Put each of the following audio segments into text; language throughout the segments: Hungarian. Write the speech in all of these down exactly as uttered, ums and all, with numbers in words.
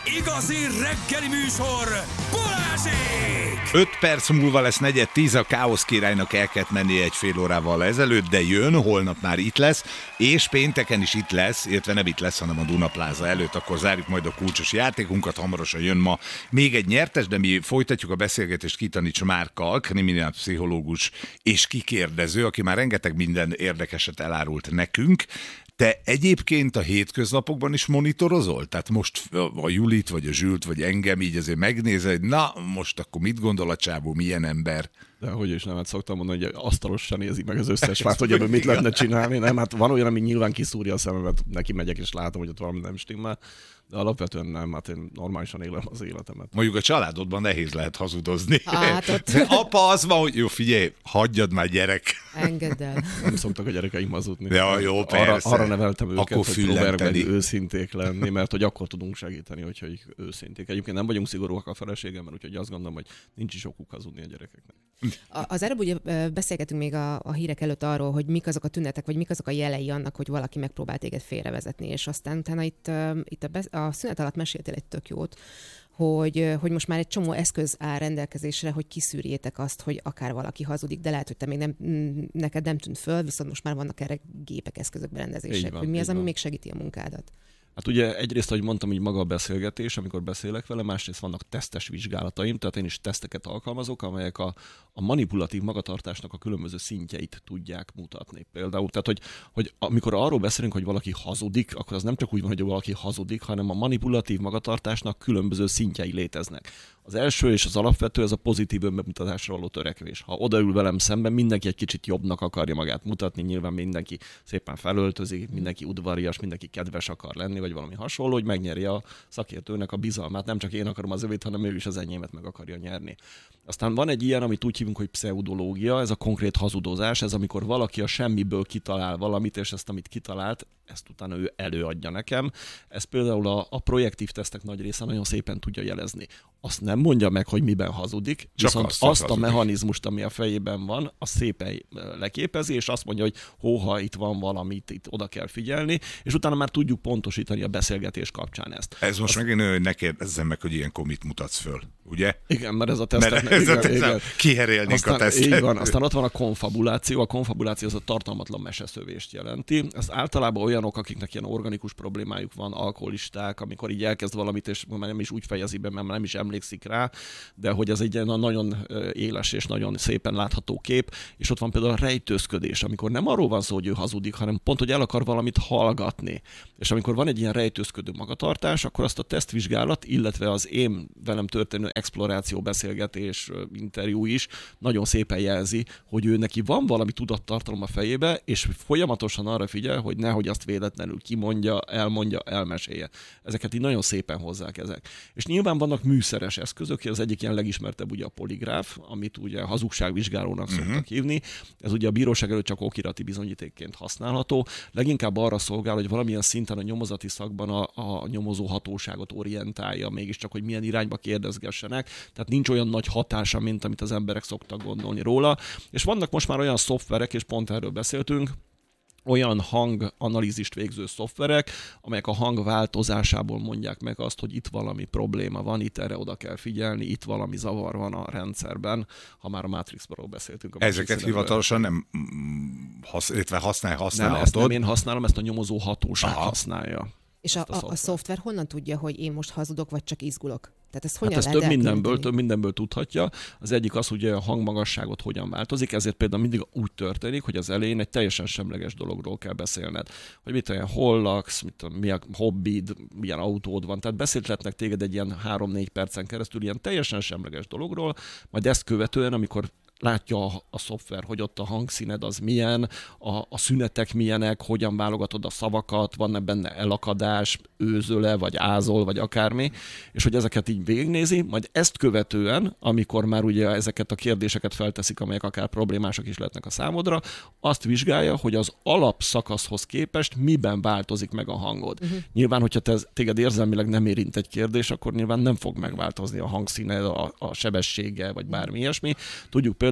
Igazi reggeli műsor, Balázsék! Öt perc múlva lesz negyed tíz, a Káosz királynak el kellett mennie egy fél órával ezelőtt, de jön, holnap már itt lesz, és pénteken is itt lesz, illetve nem itt lesz, hanem a Duna Plaza előtt, akkor zárjuk majd a kulcsos játékunkat, hamarosan jön ma még egy nyertes, de mi folytatjuk a beszélgetést Kitanics Márkkal, kriminálpszichológus és kikérdező, aki már rengeteg minden érdekeset elárult nekünk. Te egyébként a hétköznapokban is monitorozol? Tehát most a Julit, vagy a Zsült, vagy engem így azért megnézed, hogy na, most akkor mit gondol a csávó, milyen ember? De hogy is nem, hát szoktam mondani, hogy asztalosan nézi meg az összes fát, hogy ebből mit lehetne csinálni. Nem, hát van olyan, ami nyilván kiszúrja a szememet, neki megyek és látom, hogy ott valami nem stimmel. De alapvetően nem, hát én normálisan élem az életemet. Mondjuk a családodban nehéz lehet hazudozni. Hát ott... Apa az van, hogy jó, figyelj, hagyjad már, gyerek. Engedd el. Nem szoktak a gyerekeim hazudni. Ja, jó, persze. Arra, arra neveltem őket, akkor hogy próbálják meg őszinték lenni, mert hogy akkor tudunk segíteni, hogyha őszinték. Egyébként nem vagyunk szigorúak a feleségemmel, úgyhogy azt gondolom, hogy nincs is okuk hazudni a gyerekeknek. Az előbb ugye beszélgetünk még a, a hírek előtt arról, hogy mik azok a tünetek, vagy mik azok a jelei annak, hogy valaki megpróbál téged félrevezetni, és aztán utána itt, itt a, be, a szünet alatt meséltél egy tök jót, hogy, hogy most már egy csomó eszköz áll rendelkezésre, hogy kiszűrjétek azt, hogy akár valaki hazudik, de lehet, hogy te még nem, neked nem tűnt föl, viszont most már vannak erre gépek, eszközök, berendezések, van, hogy mi az, ami van. Még segíti a munkádat. Hát ugye egyrészt, ahogy mondtam, így maga a beszélgetés, amikor beszélek vele, másrészt vannak tesztes vizsgálataim, tehát én is teszteket alkalmazok, amelyek a, a manipulatív magatartásnak a különböző szintjeit tudják mutatni. Például, tehát hogy, hogy amikor arról beszélünk, hogy valaki hazudik, akkor az nem csak úgy van, hogy valaki hazudik, hanem a manipulatív magatartásnak különböző szintjei léteznek. Az első és az alapvető, ez a pozitív önbemutatásra való törekvés. Ha odaül velem szemben, mindenki egy kicsit jobbnak akarja magát mutatni, nyilván mindenki szépen felöltözik, mindenki udvarias, mindenki kedves akar lenni, vagy valami hasonló, hogy megnyerje a szakértőnek a bizalmát. Nem csak én akarom az övét, hanem ő is az enyémet meg akarja nyerni. Aztán van egy ilyen, amit úgy hívunk, hogy pszeudológia, ez a konkrét hazudozás, ez amikor valaki a semmiből kitalál valamit, és ezt, amit kitalált, ezt utána ő előadja nekem. Ez például a, a projektív tesztek nagy része nagyon szépen tudja jelezni. Azt nem mondja meg, hogy miben hazudik, csak viszont azt, azt a mechanizmust, ami a fejében van, azt szépen leképezi, és azt mondja, hogy hóha, itt van valamit, itt oda kell figyelni, és utána már tudjuk pontosítani a beszélgetés kapcsán ezt. Ez most azt... megint, hogy ne kérdezzem meg, hogy ilyenkor mit mutatsz föl, ugye? Igen, mert ez a tesztek... Mert ez igen, a tesztek, igen. Kiherélnénk aztán, a tesztet. Így van, aztán ott van a konfabuláció. A konfabuláció az a tartalmatlan meseszövést jelenti. Ez általában olyanok, akiknek ilyen organikus problémájuk van, alkoholisták, amikor így elkezd valamit, és már nem is úgy fejezi be, mert nem is emlékszik rá, de hogy ez egy nagyon éles és nagyon szépen látható kép, és ott van például a rejtőzködés, amikor nem arról van szó, hogy ő hazudik, hanem pont, hogy el akar valamit hallgatni. És amikor van egy ilyen rejtőzködő magatartás, akkor azt a tesztvizsgálat, illetve az én velem történő exploráció, beszélgetés, interjú is nagyon szépen jelzi, hogy ő neki van valami tudattartalom a fejébe, és folyamatosan arra figyel, hogy nehogy azt véletlenül kimondja, elmondja, elmesélje. Ezeket így nagyon szépen hozzák ezek. És nyilván vannak műszeres eszközök, az egyik ilyen legismertebb ugye a poligráf, amit ugye hazugságvizsgálónak uh-huh. szoktak hívni. Ez ugye a bíróság előtt csak okirati bizonyítékként használható. Leginkább arra szolgál, hogy valamilyen szinten a nyomozati szakban a, a nyomozó hatóságot orientálja, mégiscsak, hogy milyen irányba kérdezgessenek. Tehát nincs olyan nagy hatása, mint amit az emberek szoktak gondolni róla. És vannak most már olyan szoftverek, és pont erről beszéltünk, olyan hanganalízist végző szoftverek, amelyek a hang változásából mondják meg azt, hogy itt valami probléma van, itt erre oda kell figyelni, itt valami zavar van a rendszerben, ha már a Matrixról beszéltünk. A Ezeket hivatalosan nem hasz, használ, használhatod? Nem, ezt nem én használom, ezt a nyomozó hatóság Aha. használja. És a, a, a szoftver honnan tudja, hogy én most hazudok, vagy csak izgulok? Tehát ezt hogyan hát ez lehet több mindenből, több mindenből tudhatja. Az egyik az, hogy a hangmagasságot hogyan változik, ezért például mindig úgy történik, hogy az elején egy teljesen semleges dologról kell beszélned. Hogy mit olyan, hol laksz, mit, milyen hobbid, milyen autód van. Tehát beszélhetnek téged egy ilyen három-négy percen keresztül ilyen teljesen semleges dologról, majd ezt követően, amikor látja a, a szoftver, hogy ott a hangszíned az milyen, a, a szünetek milyenek, hogyan válogatod a szavakat, van-e benne elakadás, őzöle, vagy ázol, vagy akármi, és hogy ezeket így végignézi, majd ezt követően, amikor már ugye ezeket a kérdéseket felteszik, amelyek akár problémásak is lehetnek a számodra, azt vizsgálja, hogy az alapszakaszhoz képest miben változik meg a hangod. Uh-huh. Nyilván, hogyha te, téged érzelmileg nem érint egy kérdés, akkor nyilván nem fog megváltozni a hangszíned, a, a sebessége, vagy bármi ilyesmi. Tudjuk például,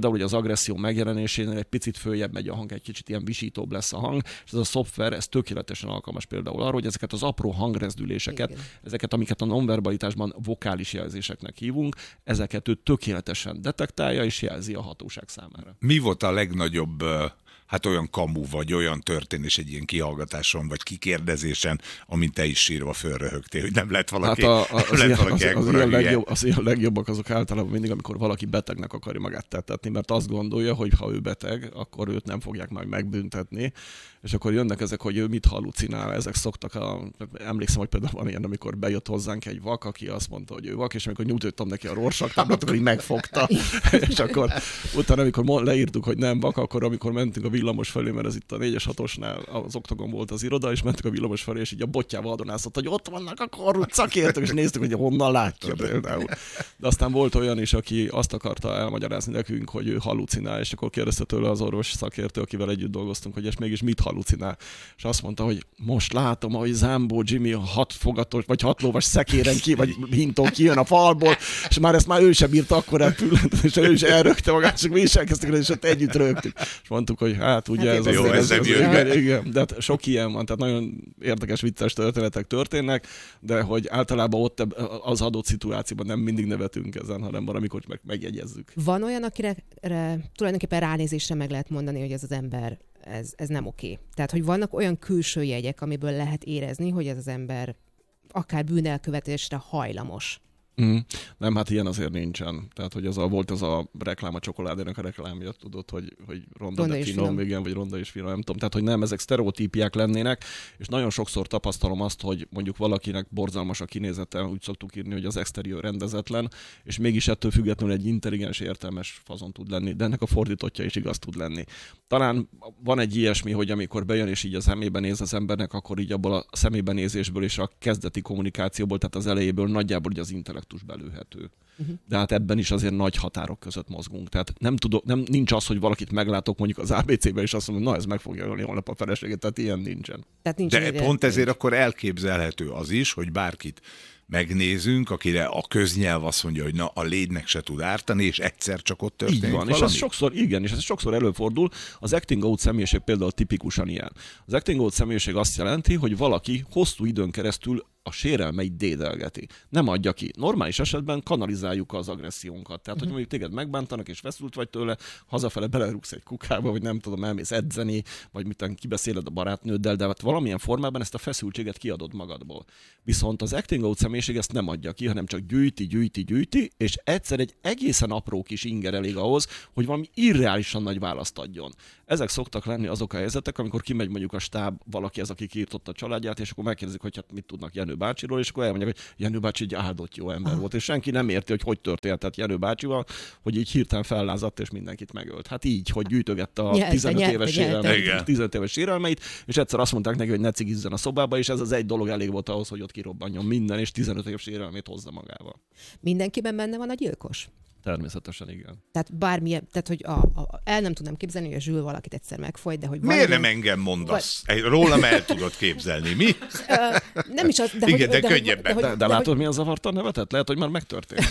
például hogy az agresszió megjelenésénél egy picit följebb megy a hang, egy kicsit ilyen visítóbb lesz a hang, és ez a szoftver, ez tökéletesen alkalmas például arra, hogy ezeket az apró hangrezdüléseket, igen. ezeket, amiket a nonverbalitásban vokális jelzéseknek hívunk, ezeket ő tökéletesen detektálja és jelzi a hatóság számára. Mi volt a legnagyobb, hát olyan kamu, vagy olyan történés egy ilyen kihallgatáson, vagy kikérdezésen, amint te is sírva fölröhögtél, hogy nem lett valaki, hát a, a, az, lett ilyen, valaki az, az, ilyen legjobb, az ilyen legjobbak azok általában mindig, amikor valaki betegnek akarja magát tettetni, mert azt gondolja, hogy ha ő beteg, akkor őt nem fogják majd megbüntetni, és akkor jönnek ezek, hogy ő mit hallucinál, ezek szoktak, a, emlékszem, hogy például van ilyen, amikor bejött hozzánk egy vak, aki azt mondta, hogy ő vak, és amikor nyújtottam neki a rorsak, akkor így megfogta, és akkor utána, amikor leírtuk, hogy nem vak, akkor amikor mentünk a villamos felé, mert ez itt a négyes hatosnál az Oktogon volt az iroda, és mentünk a villamos felé, és így a botjával adonászott, hogy ott vannak a korrupt szakértők, és néztük, hogy honnan látja például. De aztán volt olyan is, aki azt akarta elmagyarázni nekünk, hogy ő hallucinál, és akkor kérdezte tőle az orvos szakértő, akivel együtt dolgoztunk, hogy és mégis mit hallucinál. És azt mondta, hogy most látom, hogy Zámbó Jimmy a hat fogatos, vagy hat lóvas szekéren ki, vagy hintó kijön a falból, és már ezt már ő sem bírta akkor repülni, és ő is elrögte magát, és mi is elkezdtük, és ott együtt rögtünk. És mondtuk, hogy hát ugye hát ez, jó, azért, ez, ez, ez igen, igen, de hát sok ilyen van, tehát nagyon érdekes, vicces történetek történnek, de hogy általában ott az adott szituációban nem mindig nevetünk ezen, hanem valamikor meg megjegyezzük. Van olyan, akire tulajdonképpen ránézésre meg lehet mondani, hogy ez az ember Ez, ez nem oké. Tehát, hogy vannak olyan külső jegyek, amiből lehet érezni, hogy ez az ember akár bűnelkövetésre hajlamos. Mm. Nem, hát ilyen azért nincsen. Tehát, hogy az a, volt az a reklám, a csokoládének a reklámja, tudod, hogy, hogy ronda, ronda de finom, igen, vagy ronda és finom, nem tudom. Tehát, hogy nem, ezek sztereotípiák lennének, és nagyon sokszor tapasztalom azt, hogy mondjuk valakinek borzalmas a kinézete, úgy szoktuk írni, hogy az exterior rendezetlen, és mégis ettől függetlenül egy intelligens, értelmes fazon tud lenni, de ennek a fordítottja is igaz tud lenni. Talán van egy ilyesmi, hogy amikor bejön és így a szemében néz az embernek, akkor így abból a szemében nézésből és a kezdeti kommunikációból, tehát az elejéből nagyjából az intellektus belőhető. Uh-huh. De hát ebben is azért nagy határok között mozgunk. Tehát nem tudok, nem, nincs az, hogy valakit meglátok mondjuk az á bé cé-ben, és azt mondom, hogy na, ez meg fogja ölni holnap a feleséget, tehát ilyen nincsen. Tehát nincs De pont ezért nincs. Akkor elképzelhető az is, hogy bárkit megnézünk, akire a köznyelv azt mondja, hogy na, a légynek se tud ártani, és egyszer csak ott történik így van, valami. És ez sokszor, igen, és ez sokszor előfordul. Az acting out személyiség például tipikusan ilyen. Az acting out személyiség azt jelenti, hogy valaki hosszú időn keresztül a sérelmeit dédelgeti. Nem adja ki. Normális esetben kanalizáljuk az agressziónkat. Tehát, hogy mondjuk téged megbántanak, és feszült vagy tőle, hazafele belerúgsz egy kukába, vagy nem tudom, elmész edzeni, vagy mitán kibeszéled a barátnőddel, de hát valamilyen formában ezt a feszültséget kiadod magadból. Viszont az acting out személyiség ezt nem adja ki, hanem csak gyűjti, gyűjti, gyűjti, és egyszer egy egészen apró kis inger elég ahhoz, hogy valami irreálisan nagy választ adjon. Ezek szoktak lenni azok a helyzetek, amikor kimegy mondjuk a stáb, valaki ez, aki kiirtotta a családját, és akkor megkérdezik, hogy hát mit tudnak Jenő bácsiról, és akkor elmondják, hogy Jenő bácsi egy áldott jó ember volt, és senki nem érti, hogy hogy történt Jenő bácsival, hogy így hirtelen fellázadt, és mindenkit megölt. Hát így, hogy gyűjtögette a tizenöt éves sérelmeit, tizenöt éves sérelmeit, és egyszer azt mondták neki, hogy ne cigizzen a szobába, és ez az egy dolog elég volt ahhoz, hogy ott kirobbanjon minden, és tizenöt éves sérelmét hozza magával. Mindenkiben benne van a gyilkos? Természetesen igen. Tehát bármilyen, tehát hogy a, a, el nem tudnám képzelni, hogy a Zsül valakit egyszer megfojt, de hogy miért nem engem mondasz? Vagy... Rólam el tudod képzelni, mi? Uh, nem is az, de igen, hogy, de, de könnyebben. De, de, de, de látod, hogy... milyen zavarta a nevetet? Lehet, hogy már megtörtént.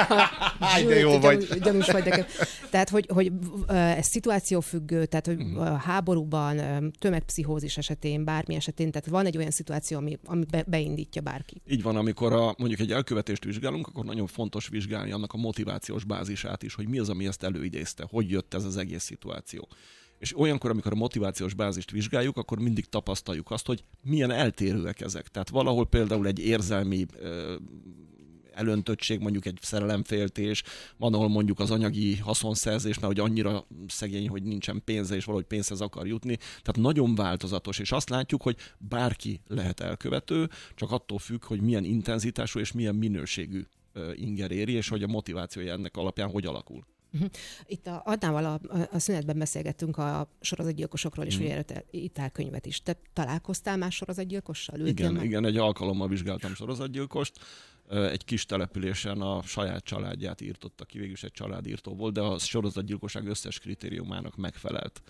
Háj, de jó vagy. Gyanús vagy nekem. Tehát, hogy, hogy ez szituációfüggő, tehát, hogy uh-huh. háborúban, tömegpszichózis esetén, bármi esetén, tehát van egy olyan szituáció, ami, ami be, beindítja bárki. Így van, amikor a, mondjuk egy elkövetést vizsgálunk, akkor nagyon fontos vizsgálni annak a motivációs bázisát is, hogy mi az, ami ezt előidézte, hogy jött ez az egész szituáció. És olyankor, amikor a motivációs bázist vizsgáljuk, akkor mindig tapasztaljuk azt, hogy milyen eltérőek ezek. Tehát valahol például egy érzelmi ö, elöntöttség, mondjuk egy szerelemféltés, van, ahol mondjuk az anyagi haszonszerzés, mert hogy annyira szegény, hogy nincsen pénze, és valahogy pénzhez akar jutni. Tehát nagyon változatos, és azt látjuk, hogy bárki lehet elkövető, csak attól függ, hogy milyen intenzitású és milyen minőségű inger éri, és hogy a motivációja ennek alapján hogy alakul. Itt a Adnával a, a szünetben beszélgettünk a sorozatgyilkosokról, és mm. ugye írtál könyvet is. Te találkoztál más sorozatgyilkossal? Igen, már? igen, egy alkalommal vizsgáltam sorozatgyilkost. Egy kis településen a saját családját írtotta ki, végülis egy családírtó volt, de a sorozatgyilkosság összes kritériumának megfelelt.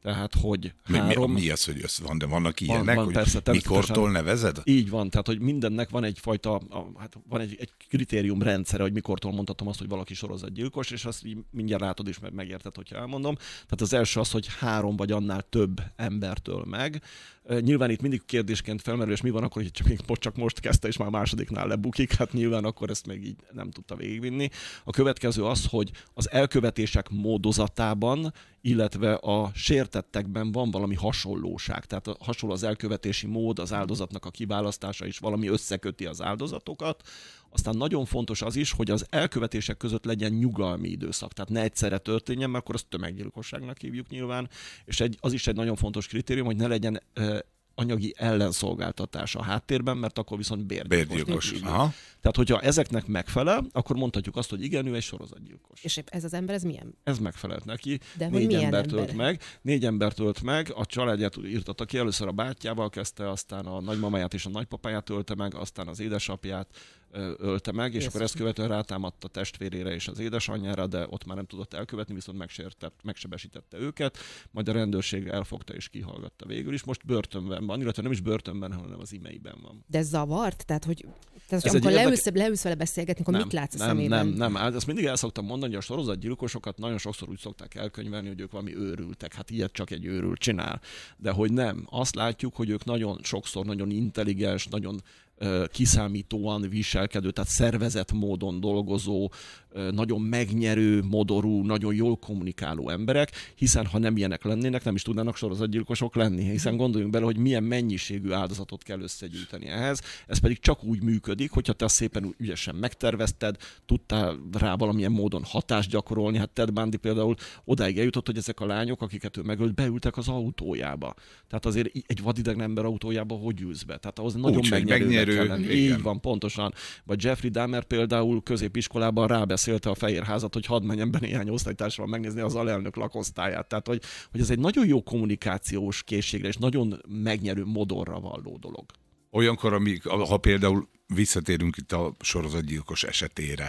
Tehát, hogy mi, három... Mi, mi az, hogy össze van, de vannak ilyenek, van, van, hogy persze, mikortól nevezed? Így van, tehát, hogy mindennek van egyfajta, hát van egy, egy kritérium rendszere, hogy mikortól mondhatom azt, hogy valaki sorozatgyilkos, és azt így mindjárt látod is, meg megérted, hogyha elmondom. Tehát az első az, hogy három vagy annál több embertől meg. Nyilván itt mindig kérdésként felmerül, és mi van akkor, hogy csak, csak most kezdte, és már a másodiknál lebukik, hát nyilván akkor ezt még így nem tudta végigvinni. A következő az, hogy az elkövetések módozatában, illetve a sértettekben van valami hasonlóság. Tehát hasonló az elkövetési mód, az áldozatnak a kiválasztása is valami összeköti az áldozatokat. Aztán nagyon fontos az is, hogy az elkövetések között legyen nyugalmi időszak. Tehát ne egyszerre történjen, mert akkor azt tömeggyilkosságnak hívjuk nyilván. És egy, az is egy nagyon fontos kritérium, hogy ne legyen eh, anyagi ellenszolgáltatás a háttérben, mert akkor viszont bérgyilkos. Bérgyilkos. Aha. Tehát, hogyha ezeknek megfelel, akkor mondhatjuk azt, hogy igen, ő egy sorozatgyilkos. És ez az ember, ez milyen? Ez megfelelt neki. De Négy milyen embert ember? ölt meg. Négy embert ölt meg, a családját írtatta ki, először a bátyjával kezdte, aztán a nagymamáját és a nagypapáját ölte meg, aztán az édesapját ölte meg, és Jézus. Akkor ezt követően rátámadt a testvérére és az édesanyjára, de ott már nem tudott elkövetni, viszont megsértett, megsebesítette őket, majd a rendőrség elfogta és kihallgatta végül is. Most börtönben van, illetve nem is börtönben, hanem az imeiben van. De ez zavart? Tehát, hogy, tehát, hogy Ez amikor érdek... leülsz, leülsz vele beszélgetni, akkor nem, mit látsz a nem, szemében? Nem, nem, nem. Ezt mindig el szoktam mondani, hogy a sorozatgyilkosokat nagyon sokszor úgy szokták elkönyvelni, hogy ők valami őrültek. Hát ilyet csak egy őrült csinál. De hogy nem. Azt látjuk, hogy ők nagyon sokszor nagyon intelligens, nagyon kiszámítóan viselkedő, tehát szervezett módon dolgozó, nagyon megnyerő, modorú, nagyon jól kommunikáló emberek, hiszen ha nem ilyenek lennének, nem is tudnának sorozatgyilkosok lenni, hiszen gondoljunk bele, hogy milyen mennyiségű áldozatot kell összegyűjteni ehhez, ez pedig csak úgy működik, hogyha te azt szépen ügyesen megtervezted, tudtál rá valamilyen módon hatást gyakorolni, hát Ted Bundy például odáig eljutott, hogy ezek a lányok, akiket ő megölt, beültek az autójába. Tehát azért egy vadidegen ember autójába hogy ülsz be? Tehát ahhoz nagyon úgy, megnyerő. Ő, így van, pontosan. Vagy Jeffrey Dahmer például középiskolában rábeszélte a Fehérházat, hogy hadd menjen be néhány osztálytársával megnézni az alelnök lakosztályát. Tehát, hogy, hogy ez egy nagyon jó kommunikációs készségre és nagyon megnyerő modorra valló dolog. Olyankor, amíg, ha például visszatérünk itt a sorozatgyilkos esetére,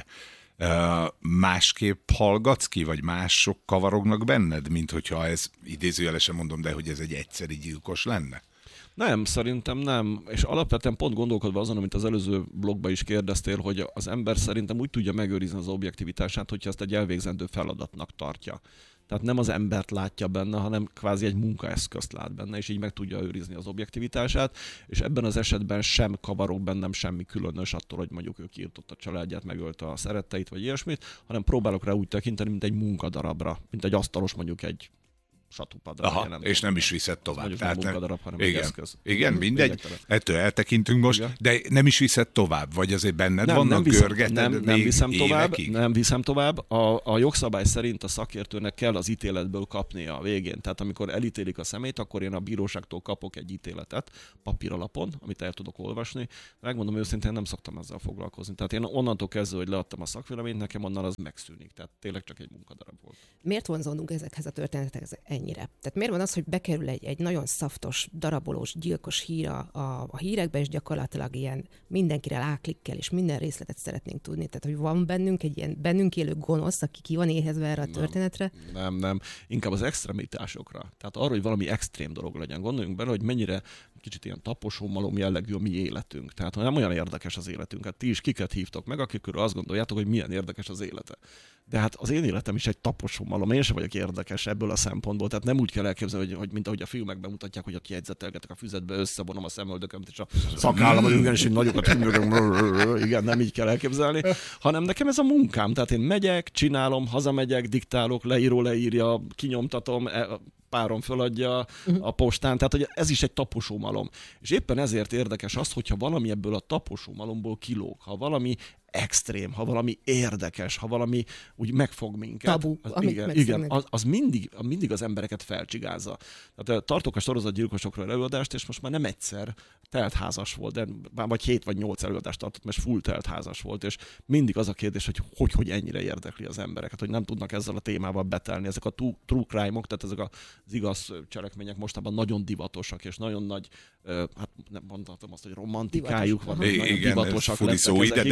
másképp hallgatsz ki, vagy mások kavarognak benned, mint hogyha ez, idézőjelesen mondom, de hogy ez egy egyszeri gyilkos lenne? Nem, szerintem nem. És alapvetően pont gondolkodva azon, amit az előző blogban is kérdeztél, hogy az ember szerintem úgy tudja megőrizni az objektivitását, hogyha ezt egy elvégzendő feladatnak tartja. Tehát nem az embert látja benne, hanem kvázi egy munkaeszközt lát benne, és így meg tudja őrizni az objektivitását, és ebben az esetben sem kavarok bennem semmi különös attól, hogy mondjuk ő kiirtott a családját, megölte a szeretteit, vagy ilyesmit, hanem próbálok rá úgy tekinteni, mint egy munkadarabra, mint egy asztalos mondjuk egy satupadra. Aha, nem és nem is viszed tovább. Tehát nem munkadarab, hanem igen, egy eszköz. Igen, mindegy. Ettől eltekintünk most, igen. De nem is viszed tovább, vagy azért benned nem, vannak nem viszem, görgeted nem, még nem viszem tovább, évekig? Nem viszem tovább. A, a jogszabály szerint a szakértőnek kell az ítéletből kapnia a végén. Tehát amikor elítélik a szemét, akkor én a bíróságtól kapok egy ítéletet papíralapon, amit el tudok olvasni. Megmondom őszintén, nem szoktam ezzel foglalkozni. Tehát én onnantól kezdve, hogy leadtam a szakvéleményt, nekem onnan az megszűnik. Tehát tényleg csak egy munkadarab volt. Miért vonzódunk ezekhez a történetekhez ennyire? Tehát miért van az, hogy bekerül egy, egy nagyon szaftos, darabolós, gyilkos hír a, a hírekbe, és gyakorlatilag ilyen mindenkire ráklikkel, és minden részletet szeretnénk tudni. Tehát, hogy van bennünk egy ilyen bennünk élő gonosz, aki ki van éhezve erre a történetre? Nem, nem, nem. Inkább az extremitásokra. Tehát arra, hogy valami extrém dolog legyen. Gondoljunk bele, hogy mennyire kicsit ilyen taposó malom jellegű a mi életünk. Tehát nem olyan érdekes az életünk. Hát ti is kiket hívtok meg, akikről azt gondoljátok, hogy milyen érdekes az élete. De hát az én életem is egy taposó malom. Én sem vagyok érdekes ebből a szempontból. Tehát nem úgy kell elképzelni, hogy, hogy mint ahogy a filmekben mutatják, hogy ott jegyzetelgetek a füzetbe, összevonom a szemöldökömet, és a szakállamat ügen, és így nagyokat hümmögöm. Igen, nem így kell elképzelni, hanem nekem ez a munkám. Tehát én megyek, csinálom, hazamegyek, diktálok, leíró leírja, kinyomtatom, párom föladja a postán, tehát hogy ez is egy taposó malom. És éppen ezért érdekes az, hogyha valami ebből a taposó malomból kilóg, ha valami extrém, ha valami érdekes, ha valami úgy megfog minket. Tabu, az, amit igen, igen az, az mindig, mindig az embereket felcsigázza. Tehát tartok a sorozatgyilkosokról előadást, és most már nem egyszer teltházas volt, de vagy hét vagy nyolc előadást tartott, mert full teltházas volt, és mindig az a kérdés, hogy hogy, hogy ennyire érdekli az embereket, hogy nem tudnak ezzel a témával betelni. Ezek a true crime-ok, tehát ezek az igaz cselekmények mostában nagyon divatosak, és nagyon nagy, hát nem mondhatom azt, hogy romantikájuk van. Igen, divatosak furi szó ide, de értjük.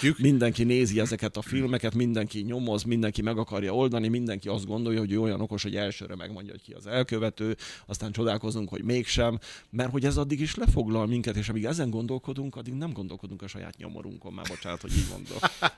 Értjük. Mindenki nézi ezeket a filmeket, mindenki nyomoz, mindenki meg akarja oldani, mindenki azt gondolja, hogy ő olyan okos, hogy elsőre megmondja, hogy ki az elkövető, aztán csodálkozunk, hogy mégsem, mert hogy ez addig is lefoglal minket, és amíg ezen gondolkodunk, addig nem gondolkodunk a saját nyomorunkon. Már bocsánat, hogy így mondom.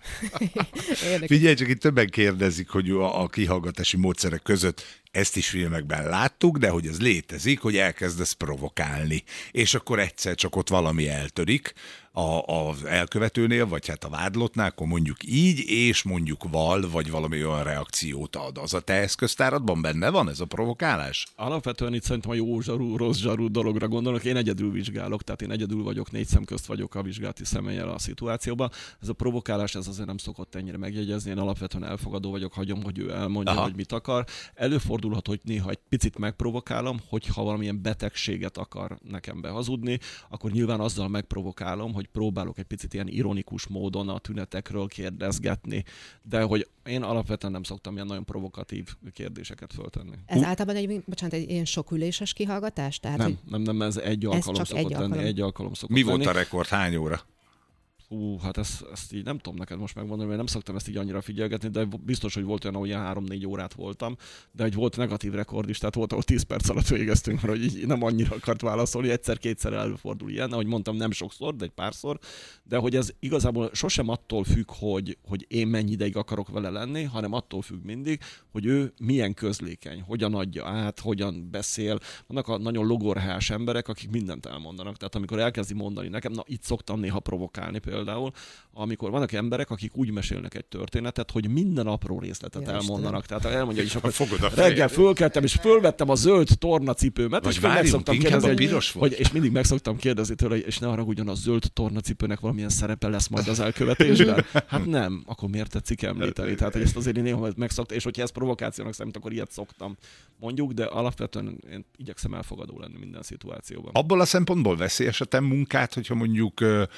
Figyelj, csak itt többen kérdezik, hogy a, a kihallgatási módszerek között ezt is filmekben láttuk, de hogy ez létezik, hogy elkezdesz provokálni. És akkor egyszer csak ott valami eltörik a, az elkövetőnél, vagy hát a vádlottnál, akkor mondjuk így, és mondjuk val, vagy valami olyan reakciót ad. Az a te eszköztáradban benne van ez a provokálás? Alapvetően itt szerintem a jó zsarú, rossz zsarú dologra gondolok. Én egyedül vizsgálok, tehát én egyedül vagyok, négy szem közt vagyok a vizsgálati személlyel a szituációban. Ez a provokálás, ez azért nem szokott ennyire megjegyezni. Én alapvetően elfogadó vagyok, hagyom, hogy ő elmondja, Aha. hogy mit akar. Előfordulhat, hogy néha egy picit megprovokálom, hogyha valamilyen betegséget akar nekem behazudni, akkor nyilván azzal megprovokálom, hogy próbálok egy picit ilyen ironikus módon a tünetekről kérdezgetni, de hogy én alapvetően nem szoktam ilyen nagyon provokatív kérdéseket föltenni. Ez Hú? általában egy, bocsánat, egy ilyen soküléses kihallgatás? Tehát, nem, hogy... nem, nem, ez egy ez alkalom szokott egy lenni. alkalom. Egy alkalom szokott Mi lenni. volt a rekord? Hány óra? Ú, hát ezt, ezt így nem tudom neked most megmondani, mert nem szoktam ezt így annyira figyelgetni, de biztos, hogy volt olyan, ahol ilyen három-négy órát voltam, de hogy volt negatív rekord is, tehát volt, ahol tíz perc alatt végeztünk, mert hogy így nem annyira akart válaszolni, egyszer-kétszer előfordul ilyen, ahogy mondtam, nem sokszor, de egy párszor, de hogy ez igazából sosem attól függ, hogy, hogy én mennyi ideig akarok vele lenni, hanem attól függ mindig, hogy ő milyen közlékeny, hogyan adja át, hogyan beszél. Vannak a nagyon logorhás emberek, akik mindent elmondanak, tehát amikor elkezdi mondani nekem, na itt szoktam néha provokálni például, Például, amikor vannak emberek, akik úgy mesélnek egy történetet, hogy minden apró részletet ja, elmondanak. Tehát elmondja is, akkor reggel fölkeltem, és fölvettem a zöld tornacipőmet, vagy és meg szoktam kérdezni, hogy, hogy, és mindig meg szoktam kérdezni tőle, és ne haragudjon, a zöld tornacipőnek valamilyen szerepe lesz majd az elkövetésben. Hát nem, akkor miért tetszik említeni? Tehát hogy ezt azért én néha megszoktam, és hogyha ez provokációnak számít, akkor ilyet szoktam mondjuk, de alapvetően én igyekszem elfogadó lenni minden szituációban. Abból a szempontból veszélyes a te munkát, hogyha mondjuk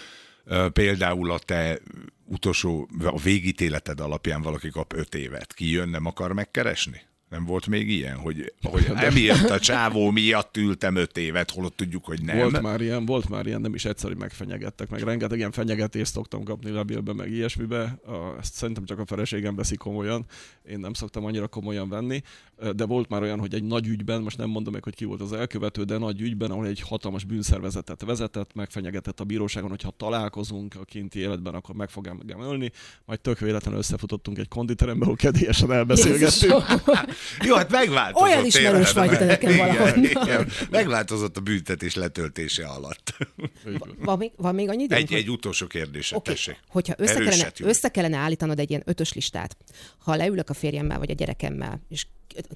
például a te utolsó, a végítéleted alapján valaki kap öt évet. Ki jön, nem akar megkeresni? Nem volt még ilyen, hogy, hogy emiatt a csávó miatt ültem öt évet, holott tudjuk, hogy nem. Volt már ilyen, volt már ilyen, nem is egyszer, hogy megfenyegettek, meg rengeteg ilyen fenyegetést szoktam kapni levélbe, meg ilyesmibe. A, ezt szerintem csak a feleségem veszi komolyan, én nem szoktam annyira komolyan venni, de volt már olyan, hogy egy nagy ügyben, most nem mondom meg, hogy ki volt az elkövető, de nagy ügyben, ahol egy hatalmas bűnszervezetet vezetett, megfenyegetett a bíróságon, hogyha találkozunk a kinti életben, akkor meg fog engem ölni, majd tök véletlenül összefutottunk egy konditerembe, ahol kedélyesen elbeszélgettünk. Jó, hát megváltozott. Olyan ismerős vagy te nekem valahol. Megváltozott a büntetés letöltése alatt. Van még, van még annyi időnk? Egy, egy utolsó kérdéset, okay. Tessék. Hogyha össze kellene, össze kellene állítanod egy ilyen ötös listát, ha leülök a férjemmel vagy a gyerekemmel, és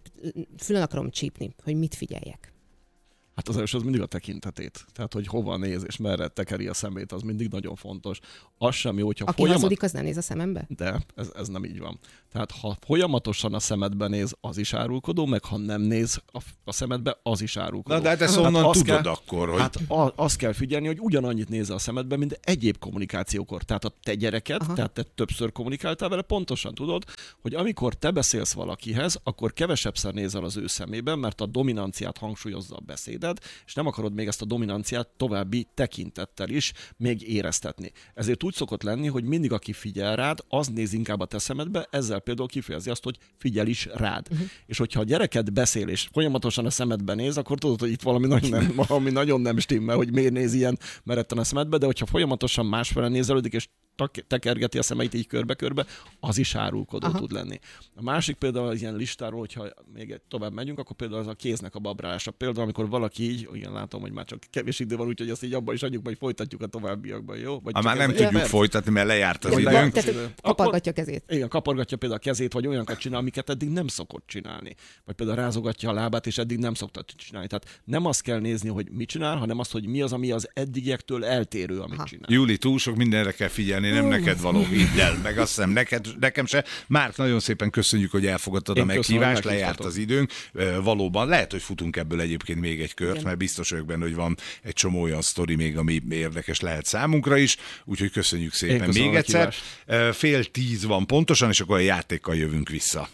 fülön akarom csípni, hogy mit figyeljek? Hát az első az mindig a tekintetét. Tehát, hogy hova néz és merre tekeri a szemét, az mindig nagyon fontos. Az sem jó, hogyha Aki folyamat... hazudik, az nem néz a szemembe? De, ez, ez nem így van. Tehát, ha folyamatosan a szemedbe néz, az is árulkodó, meg ha nem néz a, a szemedbe, az is árulkodó. Na, de hát ezt onnan tudod kell, akkor, hogy... Hát a, azt kell figyelni, hogy ugyanannyit néz a szemedbe, mint egyéb kommunikációkor. Tehát a te gyereket, Aha. tehát te többször kommunikáltál vele, pontosan tudod, hogy amikor te beszélsz valakihez, akkor kevesebbszer nézel az ő szemében, mert a dominanciát hangsúlyozza a beszéd, és nem akarod még ezt a dominanciát további tekintettel is még éreztetni. Ezért úgy szokott lenni, hogy mindig aki figyel rád, az néz inkább a te szemedbe, ezzel például kifejezi azt, hogy figyel is rád. Uh-huh. És hogyha a gyereket beszél, és folyamatosan a szemedbe néz, akkor tudod, hogy itt valami nagyon nem, valami nagyon nem stimmel, hogy miért néz ilyen meretten a szemedbe, de hogyha folyamatosan másfele nézelődik, és tekergeti a szemeit így körbe-körbe, az is árulkodó Aha. tud lenni. A másik például az ilyen listáról, hogyha még tovább megyünk, akkor például az a kéznek a babrálása. Például, amikor valaki így, igen, látom, hogy már csak kevés idő van, úgyhogy ezt így abban is adjuk, majd folytatjuk a továbbiakban, jó? Vagy ha már nem ez, tudjuk mert... folytatni, mert lejárt az időnk. időnk. Tehát kapargatja a kezét. Igen, kapargatja például a kezét, vagy olyanokat csinál, amiket eddig nem szokott csinálni. Vagy például rázogatja a lábát, és eddig nem szokta csinálni. Tehát nem azt kell nézni, hogy mit csinál, hanem azt, hogy mi az, ami az eddigiektől eltérő, amit Aha. csinál. Júli, túl sok mindenre kell figyelni, nem uh. neked való. Hidd el, meg azt hiszem, neked, nekem se. Márk, nagyon szépen köszönjük, hogy elfogadtad Én a meghívást, lejárt az időnk. Valóban, lehet, hogy futunk ebből egyébként még egy kört, Igen. mert biztos vagyok benne, hogy van egy csomó olyan sztori még, ami érdekes lehet számunkra is, úgyhogy köszönjük szépen még egyszer. Fél tíz van pontosan, és akkor a játékkal jövünk vissza.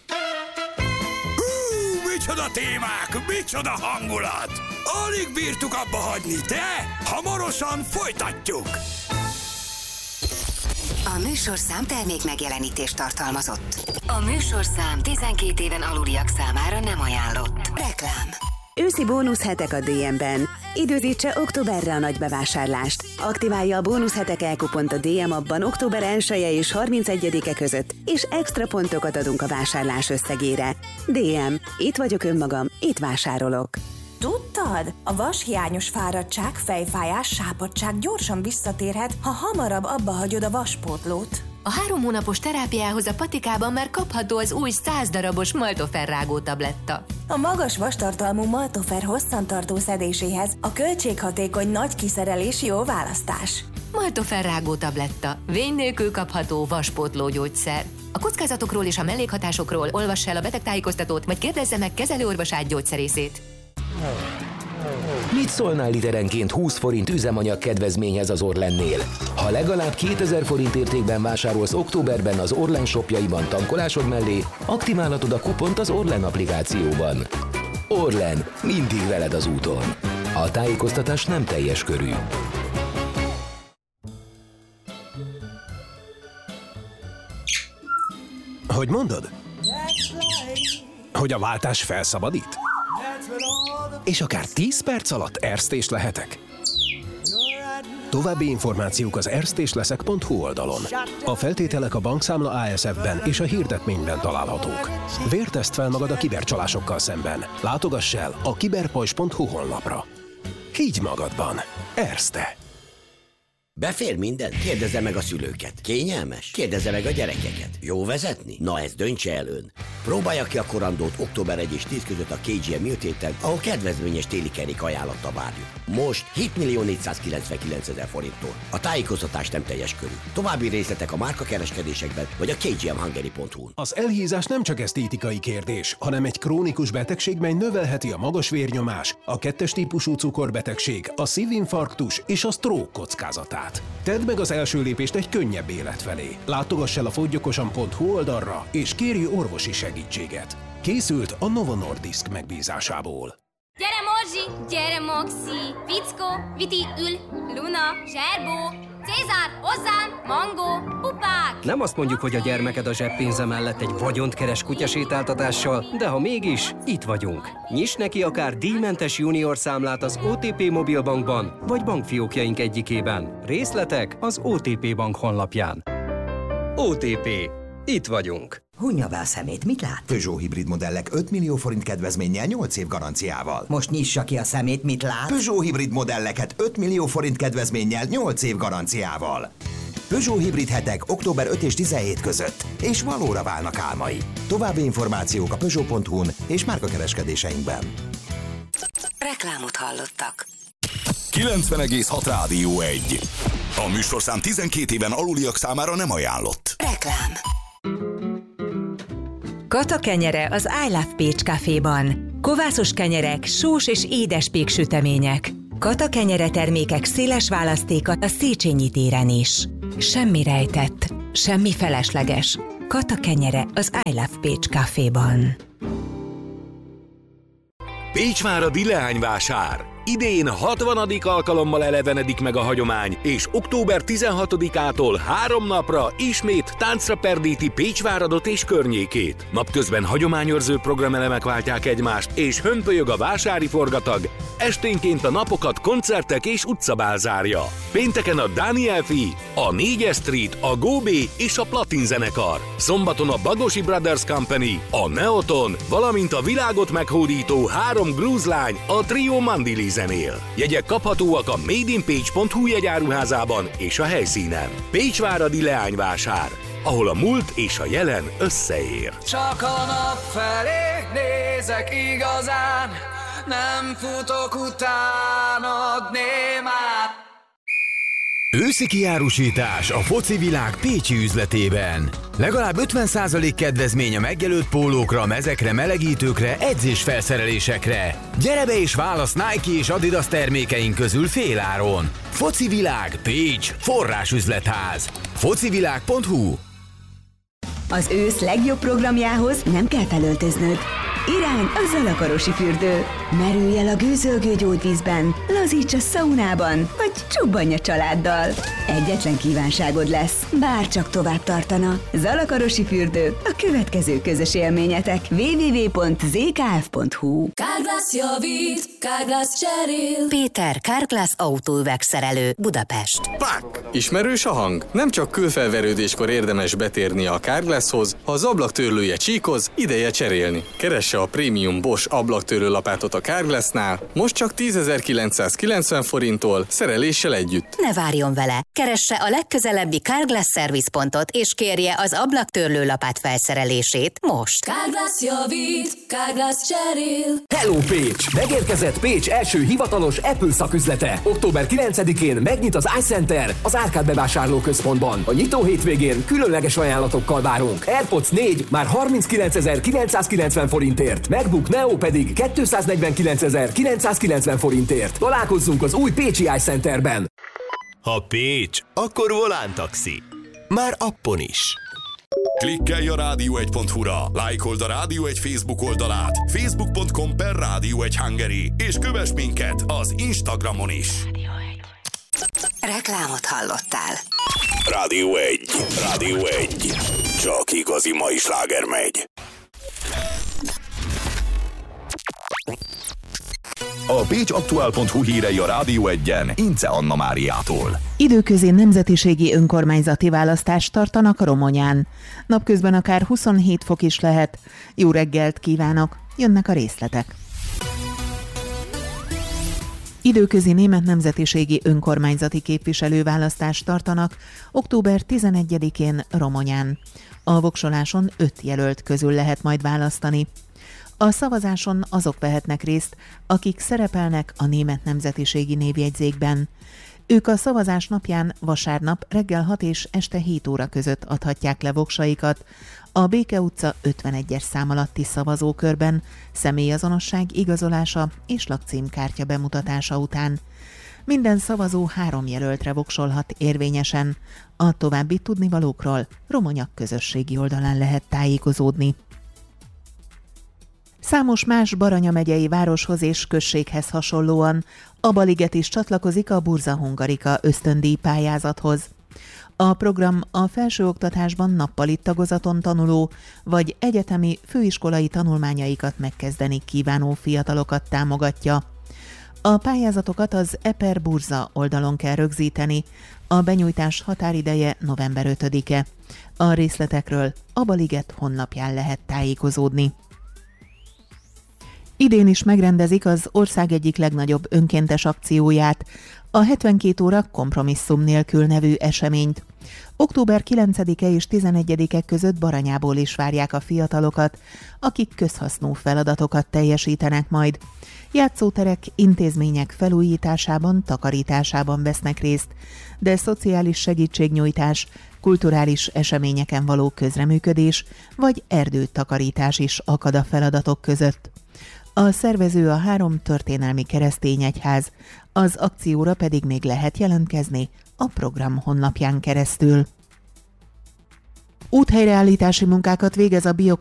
Hú, micsoda témák, micsoda hangulat! Alig bírtuk abba hagyni, de hamarosan folytatjuk! A műsorszám termék megjelenítést tartalmazott. A műsorszám tizenkét éven aluliak számára nem ajánlott. Reklám. Őszi bónuszhetek a dé em-ben. Időzítse októberre a nagy bevásárlást. Aktiválja a bónuszhetek elkupont a dé em appban október elseje és harmincegyedike között, és extra pontokat adunk a vásárlás összegére. dé em. Itt vagyok önmagam, itt vásárolok. Tudtad? A vashiányos fáradtság, fejfájás, sápadtság gyorsan visszatérhet, ha hamarabb abba hagyod a vaspótlót. A három hónapos terápiához a Patikában már kapható az új száz darabos Maltofer rágó tabletta. A magas vastartalmú Maltofer hosszantartó szedéséhez a költséghatékony nagy kiszerelés jó választás. Maltofer rágó tabletta. Vény nélkül kapható vaspótló gyógyszer. A kockázatokról és a mellékhatásokról olvass el a betegtájékoztatót, vagy kérdezze meg kezelőorvosát, gyógyszerészét. Mit szólnál literenként húsz forint üzemanyag kedvezményhez az Orlennél? Ha legalább kétezer forint értékben vásárolsz októberben az Orlen shopjaiban tankolásod mellé, aktiválhatod a kupont az Orlen applikációban. Orlen, mindig veled az úton. A tájékoztatás nem teljes körű. Hogy mondod? Hogy a váltás felszabadít? És akár tíz perc alatt erztés lehetek? További információk az erztésleszek pont hu oldalon. A feltételek a bankszámla á es ef-ben és a hirdetményben találhatók. Vérteszt fel magad a kibercsalásokkal szemben. Látogass el a kiberpajzs pont hu honlapra. Higgy magadban. Erzte. Befér minden? Kérdezze meg a szülőket. Kényelmes? Kérdezze meg a gyerekeket. Jó vezetni? Na ezt döntse el ön. Próbálja ki a korandót október elseje és tíz között a ká gé em Mute héten, ahol kedvezményes téli kerék ajánlatta várjuk. Most hét millió négyszázkilencvenkilencezer forinttól. A tájékoztatás nem teljes körű. További részletek a márkakereskedésekben vagy a ká gé em hungary pont hu-n. Az elhízás nem csak esztétikai kérdés, hanem egy krónikus betegség, mely növelheti a magas vérnyomás, a kettes típusú cukorbetegség, a szívinfarktus és a stroke kockázatát. Tedd meg az első lépést egy könnyebb élet felé. Látogass el a fogyjokosan pont hu oldalra, és kérj orvosi segítséget. Készült a Novo Nordisk megbízásából. Gyere Morzsi, gyere Moxi, Fickó, Viti, Ül, Luna, Zserbó, Cézár, hozzám, Mangó, pupák! Nem azt mondjuk, hogy a gyermeked a zseppénze mellett egy vagyont keres kutyasétáltatással, de ha mégis, itt vagyunk. Nyiss neki akár díjmentes junior számlát az o té pé Mobilbankban, vagy bankfiókjaink egyikében. Részletek az o té pé Bank honlapján. o té pé. Itt vagyunk. Hunja be a szemét, mit lát? Peugeot hibrid modellek öt millió forint kedvezménnyel nyolc év garanciával. Most nyissa ki a szemét, mit lát? Peugeot hibrid modelleket öt millió forint kedvezménnyel nyolc év garanciával. Peugeot hibrid hetek október ötödike és tizenhetedike között, és valóra válnak álmai. További információk a peugeot pont hu-n és márkakereskedéseinkben. Reklámot hallottak. kilencven egész hat Rádió egy. A műsorszám tizenkét éven aluliak számára nem ajánlott. Reklám. Kata kenyere az I Love Pécs Caféban. Kovászos kenyerek, sós és édes péksütemények. Kata kenyere termékek széles választéka a Széchenyi téren is. Semmi rejtett, semmi felesleges. Kata kenyere az I Love Pécs Caféban. Pécsváradi leányvásár. Idén hatvanadik alkalommal elevenedik meg a hagyomány, és október tizenhatodikától három napra ismét táncra perdíti Pécsváradot és környékét. Napközben hagyományőrző programelemek váltják egymást, és hömpölyög a vásári forgatag. Esténként a napokat koncertek és utcabál zárja. Pénteken a Daniel Fi, a négyes Street, a Góbé és a Platin zenekar. Szombaton a Bagosi Brothers Company, a Neoton, valamint a világot meghódító három grúzlány, a Trio Mandili zenél. Jegyek kaphatóak a made in page pont hu jegyáruházában és a helyszínen. Pécsváradi leányvásár, ahol a múlt és a jelen összeér. Csak a nap felé nézek igazán, nem futok utánad némán. Őszi kiárusítás a foci világ pécsi üzletében. Legalább ötven százalék kedvezmény a megjelölt pólókra, mezekre, melegítőkre, edzésfelszerelésekre. Gyere be és válasz Nike és Adidas termékeink közül féláron. Foci világ Pécs, forrás üzletház. focivilág pont hu. Az ősz legjobb programjához nem kell felöltöznöd. Irány a Zalakarosi fürdő. Merülj el a gőzölgő gyógyvízben, lazíts a szaunában, vagy csobbanj a családdal. Egyetlen kívánságod lesz, bár csak tovább tartana. Zalakarosi fürdő, a következő közös élményetek. double-u double-u double-u pont zé ká ef pont hú. Carglass javít, Carglass cserél. Péter, Carglass autóüvegszerelő, Budapest. Pak! Ismerős a hang? Nem csak külfelverődéskor érdemes betérni a Carglasshoz, ha az ablaktörlője csíkoz, ideje cserélni. Keresse a prémium Bosch ablaktörlő lapátot a Carglassnál, most csak tízezer-kilencszázkilencven forinttól, szereléssel együtt. Ne várjon vele! Keresse a legközelebbi Carglass szervizpontot és kérje az ablaktörlő lapát felszerelését most. Carglass javít, Carglass cserél. Hello Pécs! Megérkezett Pécs első hivatalos Apple szaküzlete. október kilencedikén megnyit az iCenter az Árkád bevásárlóközpontban. A nyitó hétvégén különleges ajánlatokkal várunk. AirPods négy már harminckilencezer-kilencszázkilencven forintért, MacBook Neo pedig kétszáznegyvenkilencezer-kilencszázkilencven forintért. Találkozzunk az új pécsi iCenterben. Ha Pécs, akkor Volán Taxi. Már appon is. Klikkelj a rádió egy pont hu-ra, lájkold a Rádió egy Facebook oldalát, facebook pont com per Rádió egy Hungary, és kövess minket az Instagramon is. Reklámot hallottál. Rádió egy. Rádió egy. Csak igazi mai sláger megy. A pécsaktuál pont hu hírei a Rádió egyen Ince Anna Máriától. Időközi nemzetiségi önkormányzati választást tartanak a Romonyán. Napközben akár huszonhét fok is lehet. Jó reggelt kívánok, jönnek a részletek. Időközi német nemzetiségi önkormányzati képviselőválasztást tartanak október tizenegyedikén Romonyán. A voksoláson öt jelölt közül lehet majd választani. A szavazáson azok vehetnek részt, akik szerepelnek a német nemzetiségi névjegyzékben. Ők a szavazás napján vasárnap reggel hat és este hét óra között adhatják le voksaikat a Béke utca ötvenegyes szám alatti szavazókörben, személyazonosság igazolása és lakcímkártya bemutatása után. Minden szavazó három jelöltre voksolhat érvényesen. A további tudnivalókról Romonyak közösségi oldalán lehet tájékozódni. Számos más Baranya megyei városhoz és községhez hasonlóan a Baliget is csatlakozik a Burza Hungarika ösztöndíj pályázathoz. A program a felsőoktatásban nappali tagozaton tanuló vagy egyetemi főiskolai tanulmányaikat megkezdeni kívánó fiatalokat támogatja. A pályázatokat az e per Burza oldalon kell rögzíteni, a benyújtás határideje november ötödike. A részletekről a Baliget honlapján lehet tájékozódni. Idén is megrendezik az ország egyik legnagyobb önkéntes akcióját, a hetvenkét óra kompromisszum nélkül nevű eseményt. október kilencedike és tizenegyedike között Baranyából is várják a fiatalokat, akik közhasznú feladatokat teljesítenek majd. Játszóterek, intézmények felújításában, takarításában vesznek részt, de szociális segítségnyújtás, kulturális eseményeken való közreműködés vagy erdőtakarítás is akad a feladatok között. A szervező a három történelmi keresztény egyház, az akcióra pedig még lehet jelentkezni a program honlapján keresztül. Úthelyreállítási munkákat végez a Biokom